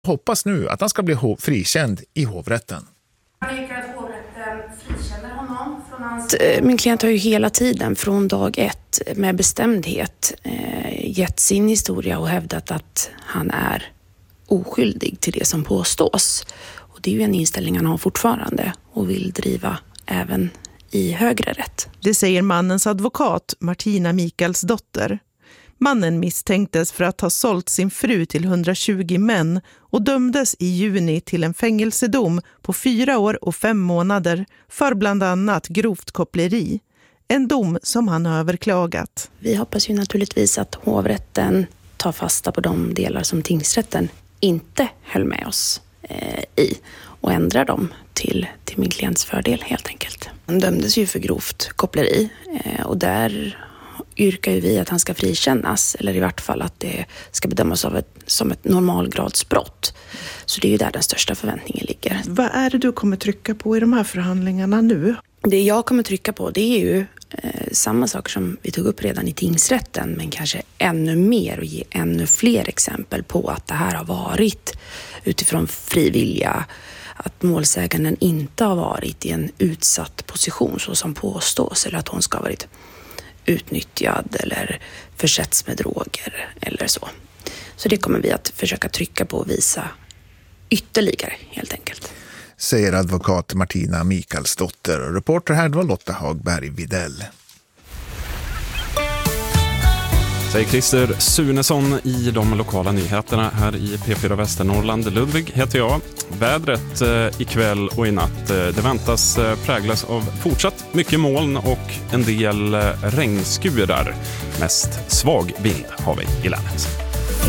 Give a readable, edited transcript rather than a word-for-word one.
hoppas nu att han ska bli frikänd i hovrätten. Min klient har ju hela tiden från dag 1 med bestämdhet gett sin historia och hävdat att han är oskyldig till det som påstås. Och det är ju en inställning han har fortfarande och vill driva även i högre rätt. Det säger mannens advokat Martina Mikaelsdotter. Mannen misstänktes för att ha sålt sin fru till 120 män och dömdes i juni till en fängelsedom på 4 år och 5 månader för bland annat grovt koppleri. En dom som han har överklagat. Vi hoppas ju naturligtvis att hovrätten tar fasta på de delar som tingsrätten inte höll med oss i och ändrar dem till min klients fördel helt enkelt. Han dömdes ju för grovt koppleri och där yrkar ju vi att han ska frikännas, eller i vart fall att det ska bedömas som ett normalgradsbrott. Så det är ju där den största förväntningen ligger. Vad är det du kommer trycka på i de här förhandlingarna nu? Det jag kommer trycka på, det är ju samma saker som vi tog upp redan i tingsrätten, men kanske ännu mer och ge ännu fler exempel på att det här har varit utifrån frivilliga, att målsäganden inte har varit i en utsatt position så som påstås, eller att hon ska ha varit utnyttjad eller försätts med droger eller så. Så det kommer vi att försöka trycka på och visa ytterligare helt enkelt. Säger advokat Martina Mikaelsdotter. Reporter här var Lotta Hagberg-Videll. Säger Christer Sunesson i de lokala nyheterna här i P4 Västernorrland. Ludvig heter jag. Vädret ikväll och i natt, det väntas präglas av fortsatt mycket moln och en del regnskurar. Mest svag vind har vi i länet.